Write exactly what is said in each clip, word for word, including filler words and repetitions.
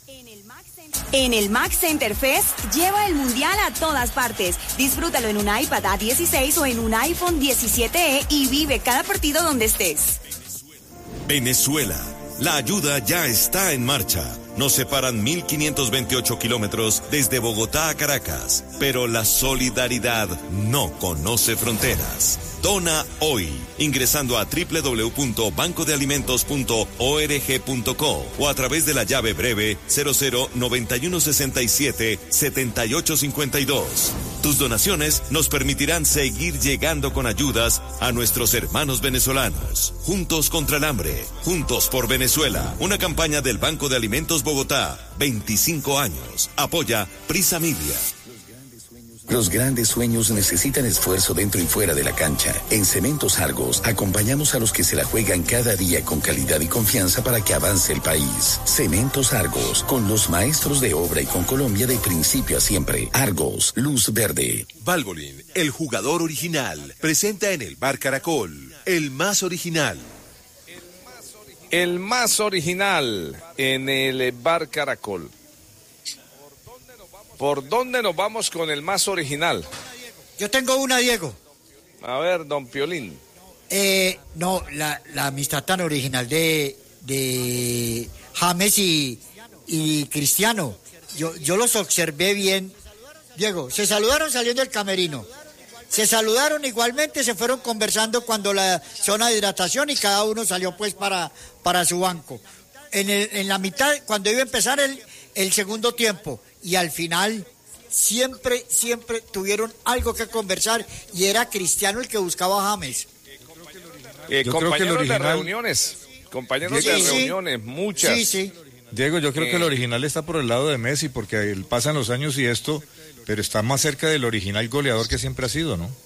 En el Mac Center Fest, lleva el mundial a todas partes. Disfrútalo en un iPad A dieciséis o en un iPhone diecisiete E y vive cada partido donde estés. Venezuela, la ayuda ya está en marcha. Nos separan mil quinientos veintiocho kilómetros desde Bogotá a Caracas, pero la solidaridad no conoce fronteras. Dona hoy, ingresando a doble u doble u doble u punto banco de alimentos punto org punto co o a través de la llave breve cero cero noventa y uno sesenta y siete setenta y ocho cincuenta y dos. Tus donaciones nos permitirán seguir llegando con ayudas a nuestros hermanos venezolanos. Juntos contra el hambre, juntos por Venezuela. Una campaña del Banco de Alimentos Bogotá, veinticinco años. Apoya Prisa Media. Los grandes sueños necesitan esfuerzo dentro y fuera de la cancha. En Cementos Argos acompañamos a los que se la juegan cada día con calidad y confianza para que avance el país. Cementos Argos, con los maestros de obra y con Colombia de principio a siempre. Argos, luz verde. Valvoline, el jugador original, presenta en el Bar Caracol, el más original. El más original en el Bar Caracol. ¿Por dónde nos vamos con el más original? Yo tengo una, Diego. A ver, don Piolín. Eh, no, la, la amistad tan original de, de James y, y Cristiano. Yo, yo los observé bien. Diego, se saludaron saliendo del camerino. Se saludaron igualmente, se fueron conversando cuando la zona de hidratación y cada uno salió pues para, para su banco. En, el, en la mitad, cuando iba a empezar el, el segundo tiempo, y al final siempre, siempre tuvieron algo que conversar y era Cristiano el que buscaba a James. Eh, yo compañeros creo que el original... de reuniones, compañeros sí, de sí. reuniones, muchas. Sí, sí. Diego, yo creo eh... que el original está por el lado de Messi porque él pasan los años y esto, pero está más cerca del original goleador que siempre ha sido, ¿no?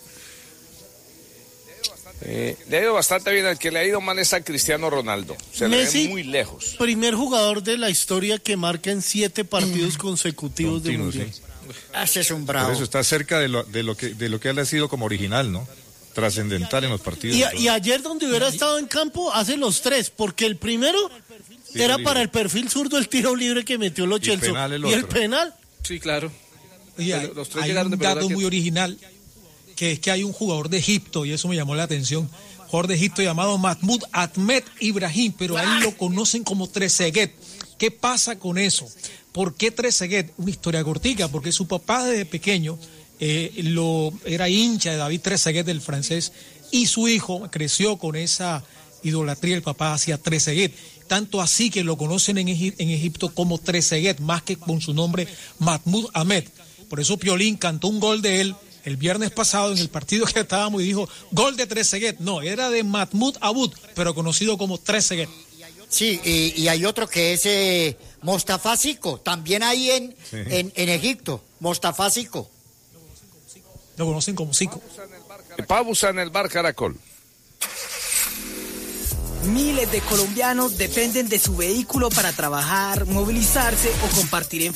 Eh, le ha ido bastante bien, el que le ha ido mal es a Cristiano Ronaldo, se Messi, le ve muy lejos. Primer jugador de la historia que marca en siete partidos mm. consecutivos de mundial. Sí. Ese es un bravo. Por eso está cerca de lo, de lo que de lo que él ha sido como original, ¿no? Trascendental en los partidos. Y, y ayer donde hubiera estado en campo hace los tres, porque el primero tiro era libre. Para el perfil zurdo el tiro libre que metió Lo Celso. Y, el, el ¿Y el penal? Sí, claro. Y hay, los tres hay un dato muy original, que es que hay un jugador de Egipto, y eso me llamó la atención, jugador de Egipto llamado Mahmoud Ahmed Ibrahim, pero a él lo conocen como Trezeguet. ¿Qué pasa con eso? ¿Por qué Trezeguet? Una historia cortica, porque su papá desde pequeño eh, lo, era hincha de David Trezeguet, del francés, y su hijo creció con esa idolatría del papá hacia Trezeguet. Tanto así que lo conocen en, Egip- en Egipto como Trezeguet, más que con su nombre Mahmoud Ahmed. Por eso Piolín cantó un gol de él el viernes pasado en el partido que estábamos y dijo, gol de Trezeguet. No, era de Mahmoud Abud, pero conocido como Trezeguet. Sí, y, y hay otro que es eh, Mostafa Zico, también ahí en, sí. en, en Egipto, Mostafa Zico. Lo conocen como Zico. Pausa en el Bar Caracol. Miles de colombianos dependen de su vehículo para trabajar, movilizarse o compartir en